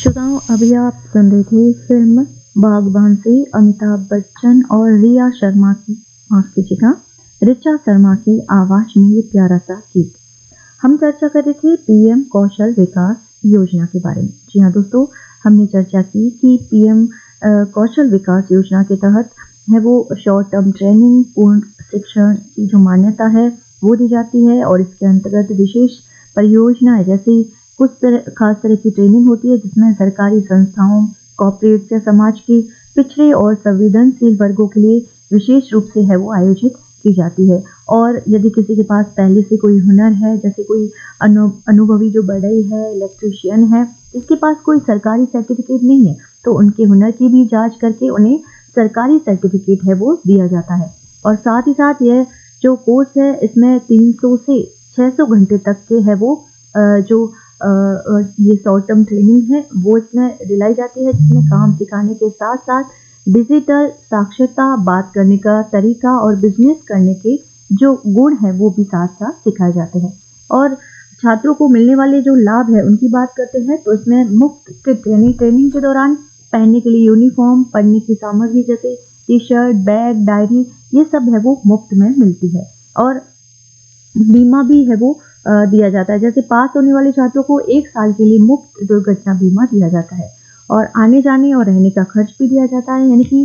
श्रोताओं, अभी आप सुन रहे थे फिल्म बागबान से अमिताभ बच्चन और रिया शर्मा की, माफ कीजिएगा, ऋचा शर्मा की आवाज में ये प्यारा सा गीत। हम चर्चा कर रहे थे पीएम कौशल विकास योजना के बारे में। जी हाँ दोस्तों, हमने चर्चा की कि पीएम कौशल विकास योजना के तहत है वो शॉर्ट टर्म ट्रेनिंग, पूर्ण शिक्षण की जो मान्यता है वो दी जाती है, और इसके अंतर्गत विशेष परियोजनाएं जैसे कुछ खास तरह की ट्रेनिंग होती है जिसमें सरकारी संस्थाओं, कॉर्पोरेट या समाज के पिछड़े और संवेदनशील वर्गों के लिए विशेष रूप से है वो आयोजित की जाती है। और यदि किसी के पास पहले से कोई हुनर है, जैसे कोई अनुभवी जो बढ़ई है, इलेक्ट्रीशियन है, इसके पास कोई सरकारी सर्टिफिकेट नहीं है, तो उनके हुनर की भी जांच करके उन्हें सरकारी सर्टिफिकेट है वो दिया जाता है। और साथ ही साथ यह जो कोर्स है इसमें 300 से 600 घंटे तक के है वो ये शॉर्ट टर्म ट्रेनिंग है वो इसमें दिलाई जाती है, जिसमें काम सिखाने के साथ साथ डिजिटल साक्षरता, बात करने का तरीका और बिजनेस करने के जो गुण है वो भी साथ साथ सिखाए जाते हैं। और छात्रों को मिलने वाले जो लाभ है उनकी बात करते हैं तो इसमें मुफ्त किट यानी ट्रेनिंग के दौरान पहनने के लिए यूनिफॉर्म, पढ़ने की सामग्री जैसे टी शर्ट, बैग, डायरी, ये सब है वो मुफ्त में मिलती है। और बीमा भी है वो दिया जाता है, जैसे पास होने वाले छात्रों को 1 साल के लिए मुफ्त दुर्घटना बीमा दिया जाता है, और आने जाने और रहने का खर्च भी दिया जाता है, यानी कि